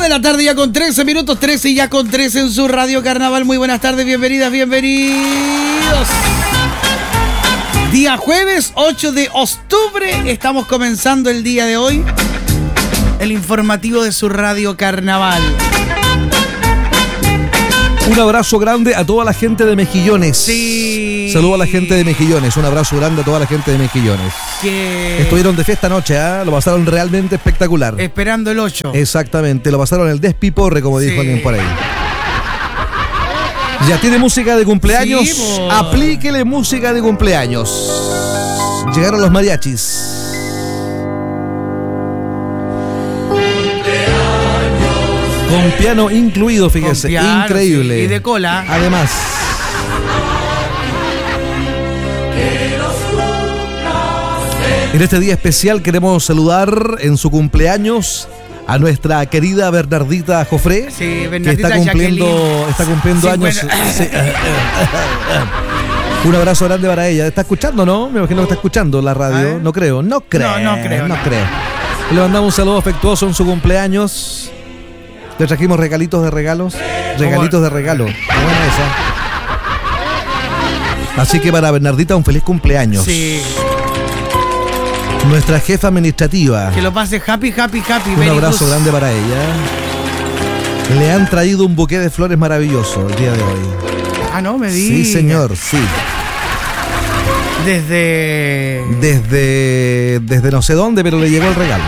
de la tarde ya con 13 minutos, 13 y ya con 13 en su Radio Carnaval. Muy buenas tardes, bienvenidas, bienvenidos. Día jueves 8 de octubre, estamos comenzando el día de hoy el informativo de su Radio Carnaval. Un abrazo grande a toda la gente de Mejillones. Sí. Saludo a la gente de Mejillones. Un abrazo grande a toda la gente de Mejillones. Que estuvieron de fiesta anoche, ¿eh? Lo pasaron realmente espectacular. Esperando el 8. Exactamente, lo pasaron el despiporre, como dijo alguien por ahí. Ya tiene música de cumpleaños. Sí, aplíquele música de cumpleaños. Llegaron los mariachis. Con piano incluido, fíjese, piano, increíble. Sí. Y de cola. Además. En este día especial queremos saludar en su cumpleaños a nuestra querida Bernardita Jofré, Sí, que Bernardita está cumpliendo años. Bueno. Sí. Un abrazo grande para ella. ¿Está escuchando, no? Me imagino que está escuchando la radio. No creo. No creo. Le mandamos un saludo afectuoso en su cumpleaños. Le trajimos regalitos de regalos. Regalitos de regalo. Buena esa. Así que para Bernardita un feliz cumpleaños. Sí. Nuestra jefa administrativa. Que lo pase happy. Un abrazo grande para ella. Le han traído un buqué de flores maravilloso el día de hoy. Ah, no, me digas. Sí, señor, sí. Desde no sé dónde, pero le llegó el regalo.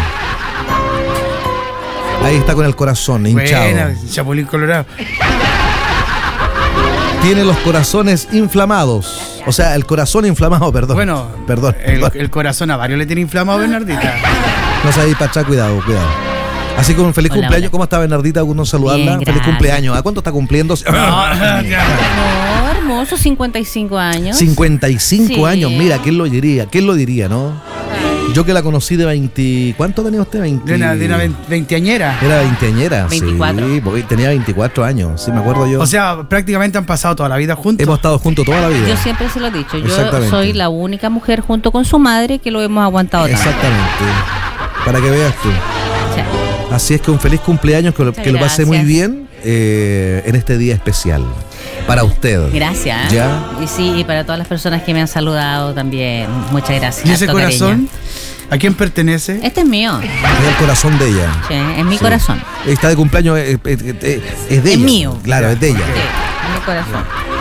Ahí está con el corazón hinchado. Buena, Chapulín Colorado. Tiene los corazones inflamados. O sea, el corazón inflamado, perdón. Bueno, perdón. El corazón a varios le tiene inflamado a Bernardita. No se va a ir para atrás, cuidado. Así que un feliz cumpleaños. Hola. ¿Cómo está Bernardita? ¿Alguno saludarla? Bien, feliz cumpleaños. ¿A cuánto está cumpliendo? No, hermoso, 55 años. 55 sí. años, mira, ¿quién lo diría, no? Yo que la conocí de 20... ¿Cuánto tenía usted? 20... De una veinteañera. Era veinteañera, 24. Sí, porque tenía 24 años, sí, me acuerdo yo. O sea, prácticamente han pasado toda la vida juntos. Hemos estado juntos toda la vida. Yo siempre se lo he dicho, yo Exactamente. soy la única mujer junto con su madre que lo hemos aguantado tanto. Exactamente, para que veas tú. Sí. Así es que un feliz cumpleaños, que lo pase muy bien en este día especial. Para usted. Gracias. ¿Ya? Y sí, y para todas las personas que me han saludado también, muchas gracias. ¿Y ese Harto corazón? cariño. ¿A quién pertenece? Este es mío. Es el corazón de ella. Sí, es mi corazón. Está de cumpleaños, es de ella. Es mío. Claro, es de ella. Sí, es mi corazón.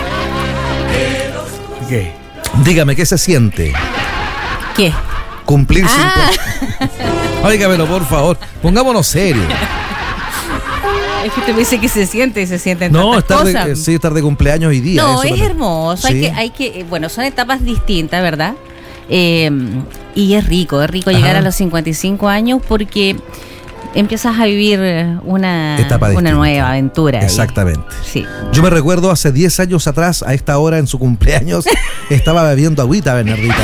¿Qué? Dígame, ¿qué se siente? ¿Qué? Cumplir 50. Óigamelo, por favor. Pongámonos serios. Es que usted me dice que se siente No, tantas cosas. estar de cumpleaños hoy día. No, eso es hermoso. Sí. Hay que, bueno, son etapas distintas, ¿verdad? Y es rico llegar a los 55 años porque empiezas a vivir una nueva aventura. Exactamente. Sí. Yo me recuerdo hace 10 años atrás, a esta hora en su cumpleaños, estaba bebiendo agüita, Bernardita.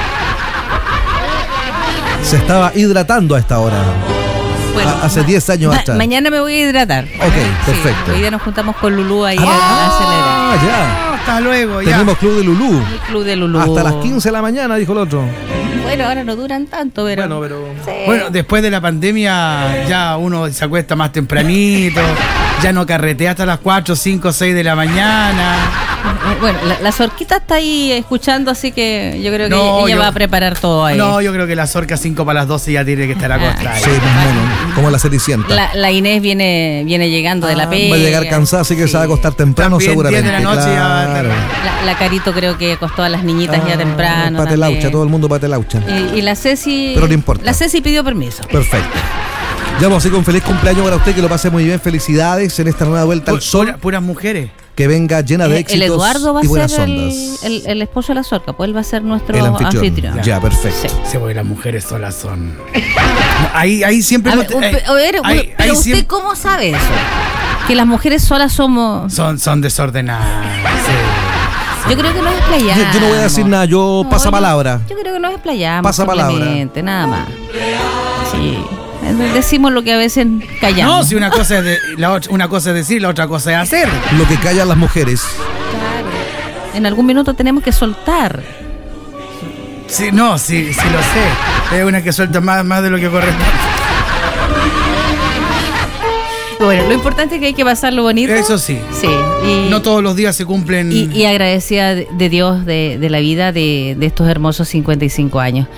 Se estaba hidratando a esta hora. Bueno, hace 10 años atrás. Mañana me voy a hidratar. Ok, perfecto. Sí, hoy día nos juntamos con Lulú ahí a celebrar. Ya. Hasta luego, ya. Tenemos club de Lulú. El club de Lulú. Hasta las 15 de la mañana, dijo el otro. Bueno, ahora no duran tanto, pero... Sí. Bueno, después de la pandemia ya uno se acuesta más tempranito, ya no carretea hasta las 4, 5, 6 de la mañana. Bueno, la Zorquita está ahí escuchando, así que yo creo que ella yo va a preparar todo ahí. No, yo creo que la Zorca 5 para las 12 ya tiene que estar acostada. Sí, más o menos, como la Cenicienta. La Inés viene llegando de la pega. Va a llegar cansada, así que se va a acostar temprano. También seguramente. 10 de la noche ya va a estar. La Carito creo que acostó a las niñitas ya temprano. Patelaucha, todo el mundo patelaucha. Y la Ceci... Pero no importa. La Ceci pidió permiso. Perfecto. Ya vamos a ir con feliz cumpleaños para usted, que lo pase muy bien. Felicidades en esta nueva vuelta al sol. Puras mujeres. Que venga llena de éxitos el Eduardo va y a buenas ser ondas. el esposo de la Zorca, pues él va a ser nuestro El anfitrión. Ya, perfecto. Sí, porque las mujeres solas son... Ahí siempre... A ver, pero usted siempre... ¿cómo sabe eso? Que las mujeres solas somos... Son desordenadas. Sí. Yo creo que nos explayamos. Yo no voy a decir nada, yo pasa palabra. Yo creo que nos explayamos. Pasa palabra. Nada más. Sí. Decimos lo que a veces callamos. No, si una cosa es decir, la otra cosa es hacer. Lo que callan las mujeres. Claro. En algún minuto tenemos que soltar. Sí, no, sí lo sé. Es una que suelta más de lo que corresponde. Bueno, lo importante es que hay que pasarlo bonito. Eso sí. Sí. Y no todos los días se cumplen. Y agradecida de Dios, de la vida, de estos hermosos 55 años.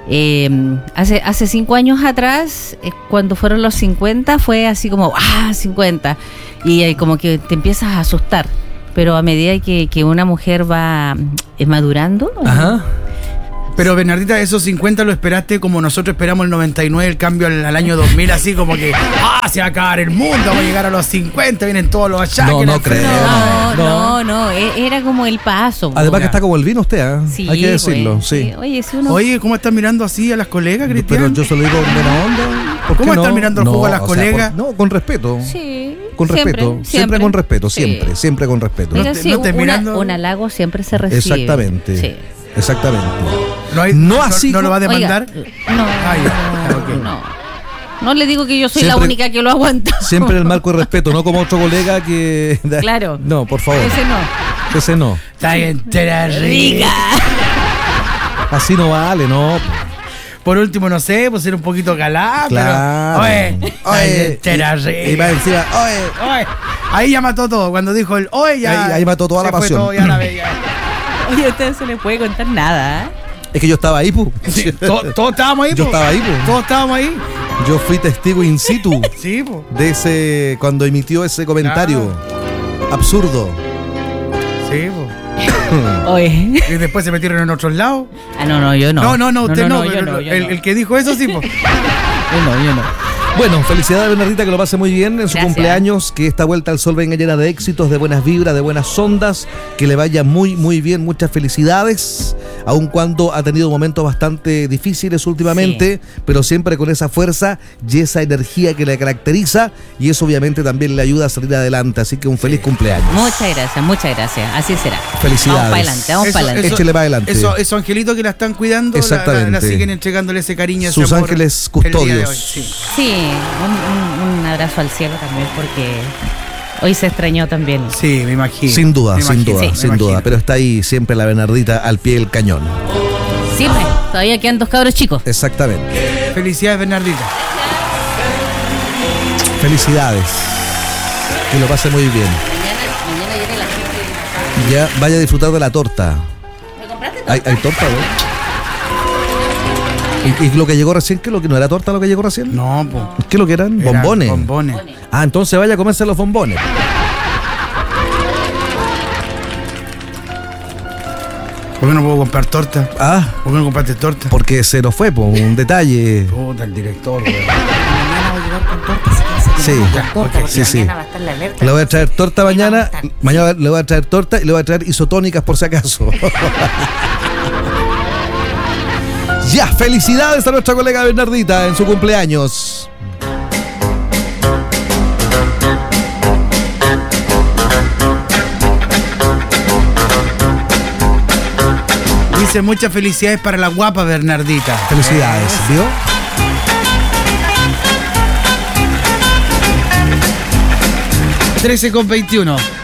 Hace 5 años atrás, cuando fueron los 50, fue así como, 50. Y como que te empiezas a asustar. Pero a medida que una mujer va madurando... Ajá. Pero Bernardita, esos 50 lo esperaste como nosotros esperamos el 99, el cambio al año 2000, así como que se va a acabar el mundo, vamos a llegar a los 50, vienen todos los achaques. No creo. No, era como el paso. Además que está como el vino usted, ¿eh? Sí, hay que decirlo, sí. Oye, ¿cómo estás mirando así a las colegas, Cristian? Pero yo se lo digo en buena onda. ¿Cómo estás mirando el juego a las colegas? Con respeto. Sí. Con respeto, siempre con respeto, siempre con respeto. Mira, sí, un halago siempre se recibe. Exactamente. Sí. Exactamente. ¿No lo va a demandar? Oiga, no le digo que yo soy la única que lo aguanta. Siempre el marco de respeto, no como otro colega que... Claro. No, por favor. Ese no. Está entera rica. Así no vale, no. Por último, no sé, pues ser un poquito galán. Claro. Pero, oye, entera rica. Y va encima, oye. Ahí ya mató todo. Cuando dijo el oye, ya. Ahí mató toda la pasión. Todo, ya la veía. Oye, a usted no se le puede contar nada, ¿eh? Es que yo estaba ahí, pu. Sí, todos estábamos ahí, pu. Yo estaba ahí, pu. Todos estábamos ahí. Yo fui testigo in situ. Sí, pu. De ese, cuando emitió ese comentario absurdo. Sí, pu. Oye. Y después se metieron en otros lados. No, yo no. No, usted no. El que dijo eso, sí, pu. Yo no. Bueno, felicidades Bernardita, que lo pase muy bien en su cumpleaños, que esta vuelta al sol venga llena de éxitos, de buenas vibras, de buenas ondas, que le vaya muy, muy bien, muchas felicidades, aun cuando ha tenido momentos bastante difíciles últimamente, pero siempre con esa fuerza y esa energía que le caracteriza, y eso obviamente también le ayuda a salir adelante, así que un feliz cumpleaños. Muchas gracias, así será. Felicidades. Vamos para adelante. Échele para adelante. Esos angelitos que la están cuidando, la siguen entregándole ese cariño, sus ángeles custodios. Sí, un abrazo al cielo también, porque hoy se extrañó también. Sí, me imagino. Sin duda. Pero está ahí siempre la Bernardita al pie del cañón. Siempre, todavía quedan 2 cabros chicos. Exactamente. Felicidades, Bernardita. Felicidades. Que lo pase muy bien. Mañana viene la gente. Ya vaya a disfrutar de la torta. ¿Me compraste torta? ¿Hay torta, ¿no? ¿Y lo que llegó recién? ¿Qué lo que no era torta lo que llegó recién? No, pues. ¿Qué lo que eran? Bombones. Ah, entonces vaya a comerse los bombones. ¿Por qué no puedo comprar torta? ¿Por qué no compraste torta? Porque se nos fue, un detalle. Puta, el director, güey. Mañana voy a llegar con torta, Sí. Mañana va a estar la alerta. Le voy a traer torta mañana. Mañana le voy a traer torta y le voy a traer isotónicas por si acaso. Ya, felicidades a nuestra colega Bernardita en su cumpleaños. Dice muchas felicidades para la guapa Bernardita. Felicidades, ¿vio? ...13:21